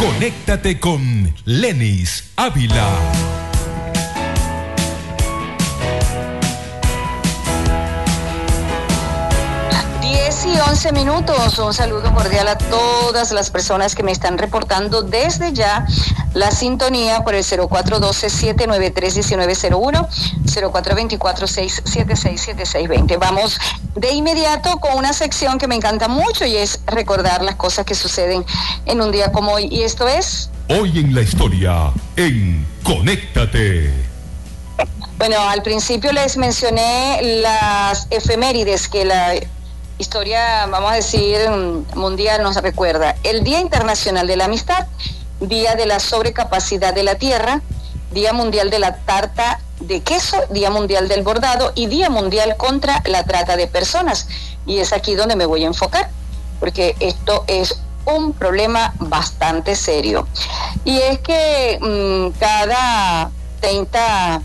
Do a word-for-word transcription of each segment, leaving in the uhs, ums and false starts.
Conéctate con Lenis Ávila. Y once minutos, un saludo cordial a todas las personas que me están reportando desde ya la sintonía por el cero cuatro uno dos, siete nueve tres, uno nueve cero uno, cero cuatro dos cuatro, seis siete seis, siete seis dos cero. Vamos de inmediato con una sección que me encanta mucho y es recordar las cosas que suceden en un día como hoy, y esto es... Hoy en la historia, en Conéctate. Bueno, al principio les mencioné las efemérides que la historia, vamos a decir, mundial nos recuerda. El Día Internacional de la Amistad, Día de la Sobrecapacidad de la Tierra, Día Mundial de la Tarta de Queso, Día Mundial del Bordado y Día Mundial contra la Trata de Personas. Y es aquí donde me voy a enfocar, porque esto es un problema bastante serio. Y es que mmm, cada treinta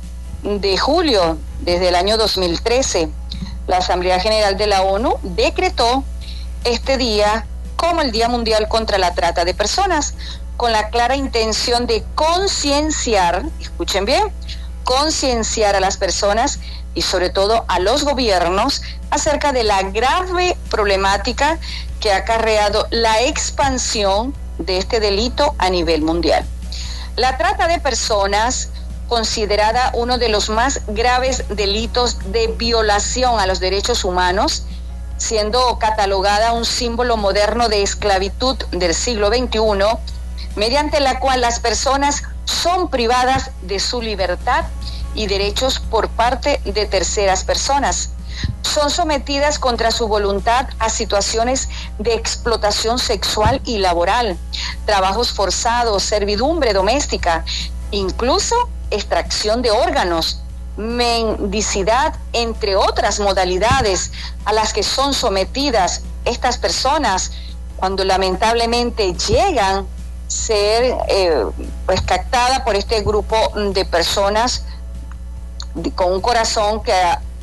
de julio, desde el año dos mil trece, la Asamblea General de la ONU decretó este día como el Día Mundial contra la Trata de Personas, con la clara intención de concienciar, escuchen bien, concienciar a las personas y sobre todo a los gobiernos acerca de la grave problemática que ha acarreado la expansión de este delito a nivel mundial. La trata de personas, considerada uno de los más graves delitos de violación a los derechos humanos, siendo catalogada un símbolo moderno de esclavitud del siglo veintiuno, mediante la cual las personas son privadas de su libertad y derechos por parte de terceras personas. Son sometidas contra su voluntad a situaciones de explotación sexual y laboral, trabajos forzados, servidumbre doméstica, incluso extracción de órganos, mendicidad, entre otras modalidades a las que son sometidas estas personas cuando lamentablemente llegan a ser eh, pues captada por este grupo de personas de, con un corazón que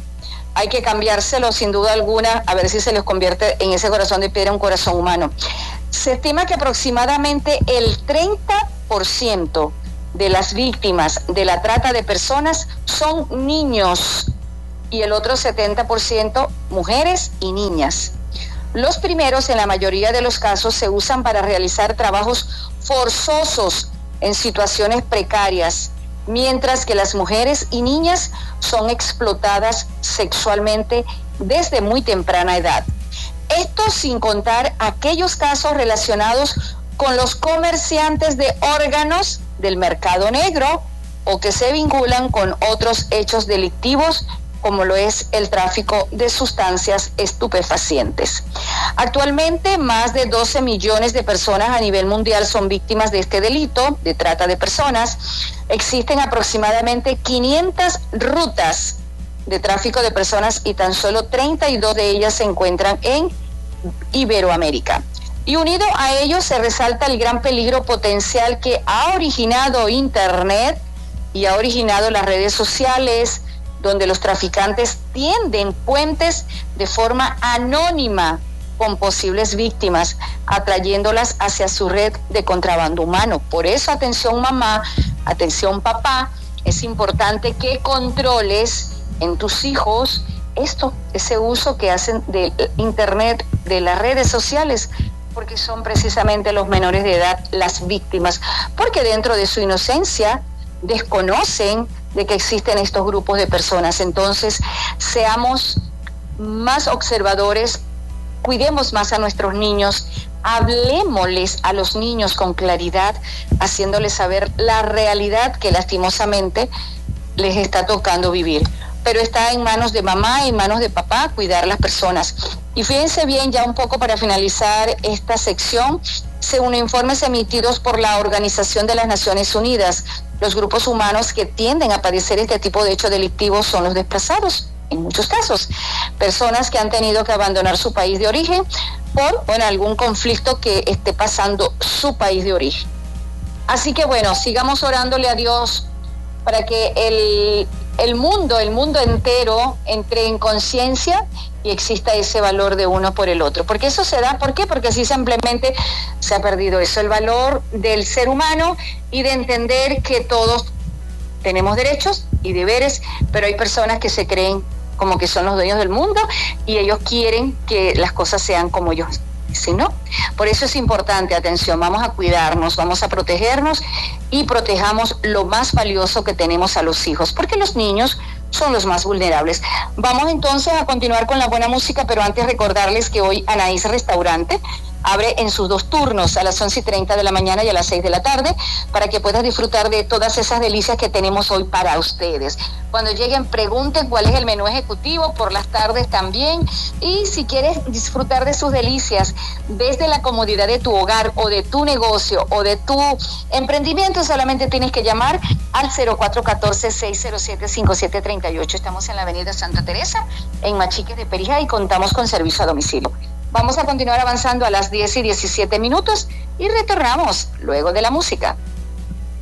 hay que cambiárselo sin duda alguna, a ver si se les convierte en ese corazón de piedra un corazón humano. Se estima que aproximadamente el treinta por ciento de las víctimas de la trata de personas son niños y el otro setenta por ciento mujeres y niñas. Los primeros, en la mayoría de los casos, se usan para realizar trabajos forzosos en situaciones precarias, mientras que las mujeres y niñas son explotadas sexualmente desde muy temprana edad. Esto sin contar aquellos casos relacionados con los comerciantes de órganos del mercado negro o que se vinculan con otros hechos delictivos como lo es el tráfico de sustancias estupefacientes. Actualmente, más de doce millones de personas a nivel mundial son víctimas de este delito de trata de personas. Existen aproximadamente quinientas rutas de tráfico de personas y tan solo treinta y dos de ellas se encuentran en Iberoamérica. Y unido a ello se resalta el gran peligro potencial que ha originado Internet y ha originado las redes sociales, donde los traficantes tienden puentes de forma anónima con posibles víctimas, atrayéndolas hacia su red de contrabando humano. Por eso, atención mamá, atención papá, es importante que controles en tus hijos esto, ese uso que hacen de Internet, de las redes sociales, porque son precisamente los menores de edad las víctimas, porque dentro de su inocencia desconocen de que existen estos grupos de personas. Entonces, seamos más observadores, cuidemos más a nuestros niños, hablémosles a los niños con claridad, haciéndoles saber la realidad que lastimosamente les está tocando vivir. Pero está en manos de mamá y en manos de papá cuidar a las personas. Y fíjense bien, ya un poco para finalizar esta sección, según informes emitidos por la Organización de las Naciones Unidas, los grupos humanos que tienden a padecer este tipo de hechos delictivos son los desplazados, en muchos casos, personas que han tenido que abandonar su país de origen por bueno, algún conflicto que esté pasando su país de origen. Así que bueno, sigamos orándole a Dios para que el, el mundo, el mundo entero entre en conciencia y exista ese valor de uno por el otro. Porque eso se da, ¿por qué? Porque así simplemente se ha perdido eso, el valor del ser humano y de entender que todos tenemos derechos y deberes, pero hay personas que se creen como que son los dueños del mundo y ellos quieren que las cosas sean como ellos dicen, ¿no? Por eso es importante, atención, vamos a cuidarnos, vamos a protegernos y protejamos lo más valioso que tenemos a los hijos, porque los niños son los más vulnerables. Vamos entonces a continuar con la buena música, pero antes recordarles que hoy Anaís Restaurante abre en sus dos turnos, a las once y treinta de la mañana y a las seis de la tarde, para que puedas disfrutar de todas esas delicias que tenemos hoy para ustedes. Cuando lleguen, pregunten cuál es el menú ejecutivo, por las tardes también, y si quieres disfrutar de sus delicias desde la comodidad de tu hogar o de tu negocio o de tu emprendimiento, solamente tienes que llamar al cero cuatro uno cuatro, seis cero siete, cinco siete tres ocho. Estamos en la avenida Santa Teresa, en Machiques de Perijá, y contamos con servicio a domicilio. Vamos a continuar avanzando a las diez y diecisiete minutos y retornamos luego de la música.